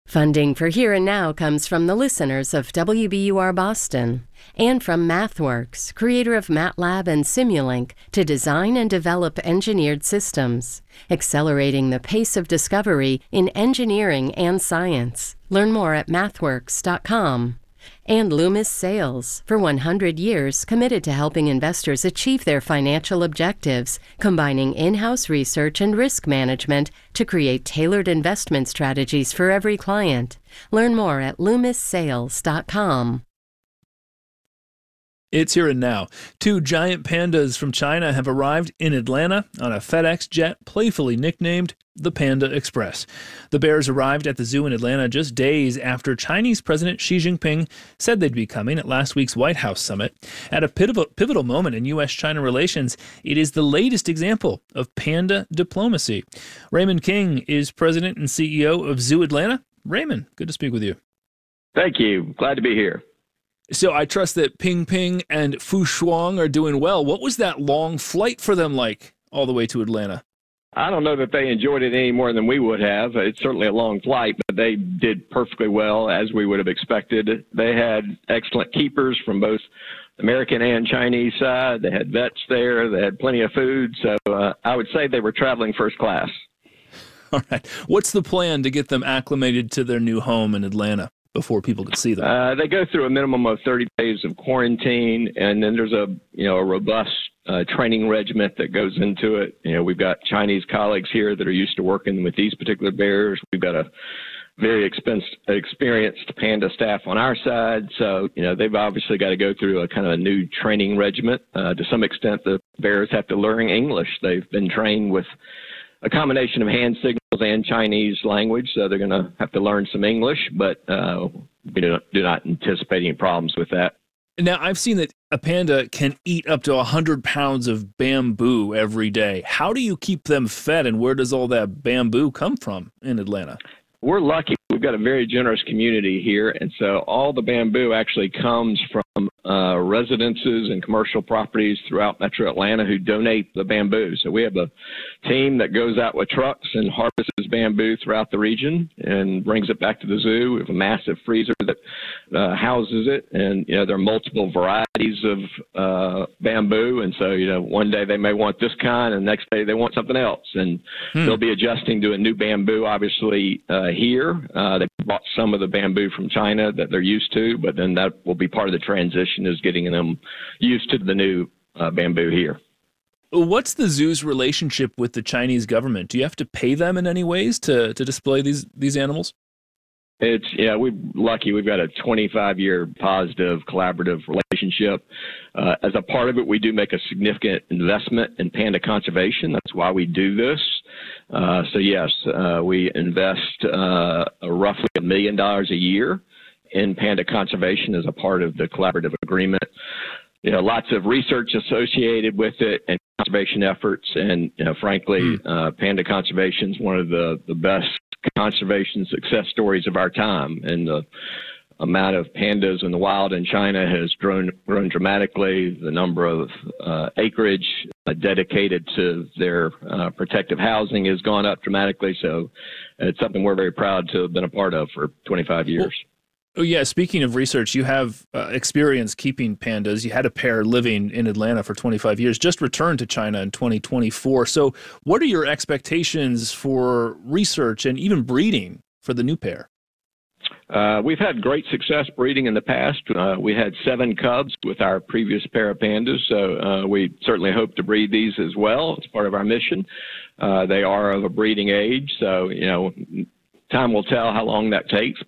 Funding for Here and Now comes from the listeners of WBUR Boston and from MathWorks, creator of MATLAB and Simulink, to design and develop engineered systems, accelerating the pace of discovery in engineering and science. Learn more at mathworks.com. And Loomis Sales, for 100 years committed to helping investors achieve their financial objectives, combining in-house research and risk management to create tailored investment strategies for every client. Learn more at loomissales.com. It's Here and Now. Two giant pandas from China have arrived in Atlanta on a FedEx jet playfully nicknamed the Panda Express. The bears arrived at the zoo in Atlanta just days after Chinese President Xi Jinping said they'd be coming at last week's White House summit. At a pivotal moment in U.S.-China relations, it is the latest example of panda diplomacy. Raymond King is president and CEO of Zoo Atlanta. Raymond, good to speak with you. Thank you. Glad to be here. So I trust that Ping Ping and Fu Shuang are doing well. What was that long flight for them like all the way to Atlanta? I don't know that they enjoyed it any more than we would have. It's certainly a long flight, but they did perfectly well, as we would have expected. They had excellent keepers from both American and Chinese side. They had vets there. They had plenty of food. So I would say they were traveling first class. All right. What's the plan to get them acclimated to their new home in Atlanta before people could see them? They go through a minimum of 30 days of quarantine, and then there's a robust training regiment that goes into it. We've got Chinese colleagues here that are used to working with these particular bears. We've got a very experienced panda staff on our side. So, they've obviously got to go through a kind of a new training regiment. To some extent, the bears have to learn English. They've been trained with a combination of hand signals and Chinese language, so they're going to have to learn some English, but we do not anticipate any problems with that. Now, I've seen that a panda can eat up to 100 pounds of bamboo every day. How do you keep them fed, and where does all that bamboo come from in Atlanta? We're lucky. We've got a very generous community here, and so all the bamboo actually comes from residences and commercial properties throughout Metro Atlanta who donate the bamboo. So we have a team that goes out with trucks and harvests bamboo throughout the region and brings it back to the zoo. We have a massive freezer that houses it, and there are multiple varieties of bamboo. And so one day they may want this kind, and the next day they want something else, and they'll be adjusting to a new bamboo. Obviously, here they bought some of the bamboo from China that they're used to, but then that will be part of the transition, is getting them used to the new bamboo here. What's the zoo's relationship with the Chinese government? Do you have to pay them in any ways to display these animals? We're lucky. We've got a 25-year positive collaborative relationship. As a part of it, we do make a significant investment in panda conservation. That's why we do this. So yes, we invest roughly $1 million a year in panda conservation as a part of the collaborative agreement. Lots of research associated with it and conservation efforts. And, frankly, panda conservation is one of the best conservation success stories of our time. And the amount of pandas in the wild in China has grown dramatically. The number of acreage dedicated to their protective housing has gone up dramatically. So it's something we're very proud to have been a part of for 25 years. Oh, yeah. Speaking of research, you have experience keeping pandas. You had a pair living in Atlanta for 25 years, just returned to China in 2024. So what are your expectations for research and even breeding for the new pair? We've had great success breeding in the past. We had 7 cubs with our previous pair of pandas, so we certainly hope to breed these as well. It's part of our mission. They are of a breeding age, so, time will tell how long that takes.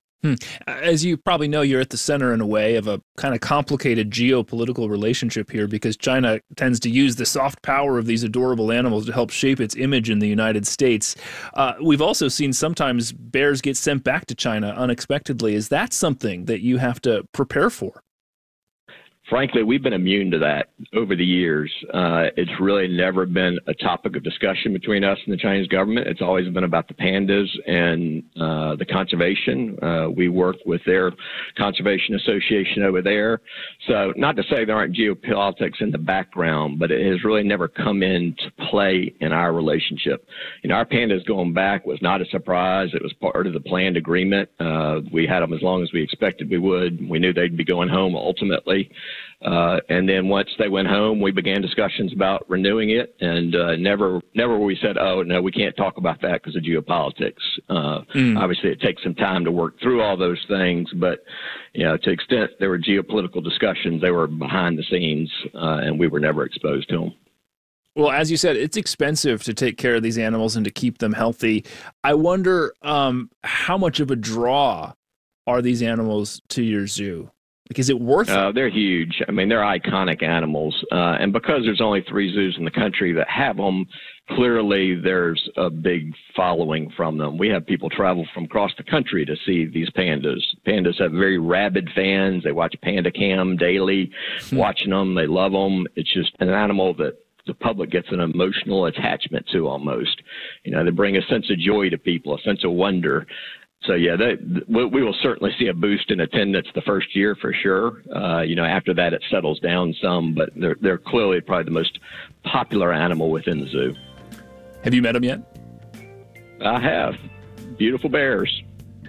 As you probably know, you're at the center, in a way, of a kind of complicated geopolitical relationship here, because China tends to use the soft power of these adorable animals to help shape its image in the United States. We've also seen sometimes bears get sent back to China unexpectedly. Is that something that you have to prepare for? frankly, we've been immune to that over the years. It's really never been a topic of discussion between us and the Chinese government. It's always been about the pandas and the conservation. We work with their conservation association over there. So not to say there aren't geopolitics in the background, but it has really never come into play in our relationship. Our pandas going back was not a surprise. It was part of the planned agreement. We had them as long as we expected we would. We knew they'd be going home ultimately. And then once they went home, we began discussions about renewing it, and never we said, oh, no, we can't talk about that because of geopolitics. Obviously, it takes some time to work through all those things, but to the extent there were geopolitical discussions, they were behind the scenes, and we were never exposed to them. Well, as you said, it's expensive to take care of these animals and to keep them healthy. I wonder how much of a draw are these animals to your zoo? Like, is it worth it? They're huge. I mean, they're iconic animals. And because there's only 3 zoos in the country that have them, clearly there's a big following from them. We have people travel from across the country to see these pandas. Pandas have very rabid fans. They watch Panda Cam daily, watching them. They love them. It's just an animal that the public gets an emotional attachment to almost. They bring a sense of joy to people, a sense of wonder. So, yeah, we will certainly see a boost in attendance the first year for sure. After that, it settles down some, but they're clearly probably the most popular animal within the zoo. Have you met them yet? I have. Beautiful bears.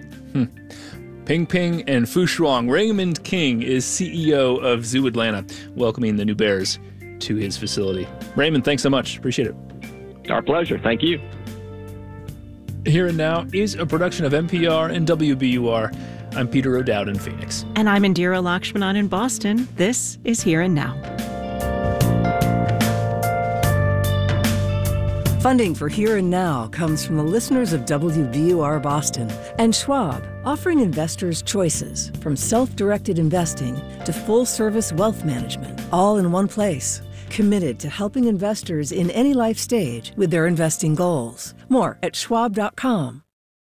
Ping Ping and Fu Shuang. Raymond King is CEO of Zoo Atlanta, welcoming the new bears to his facility. Raymond, thanks so much. Appreciate it. Our pleasure. Thank you. Here and Now is a production of NPR and WBUR. I'm Peter O'Dowd in Phoenix. And I'm Indira Lakshmanan in Boston. This is Here and Now. Funding for Here and Now comes from the listeners of WBUR Boston and Schwab, offering investors choices from self-directed investing to full-service wealth management, all in one place. Committed to helping investors in any life stage with their investing goals. More at schwab.com.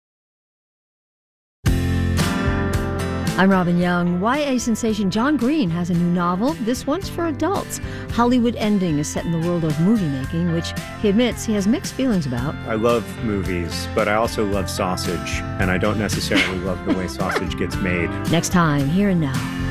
I'm Robin Young. YA sensation John Green has a new novel. This one's for adults. Hollywood Ending is set in the world of movie making, which he admits he has mixed feelings about. I love movies, but I also love sausage, and I don't necessarily love the way sausage gets made. Next time, Here and Now.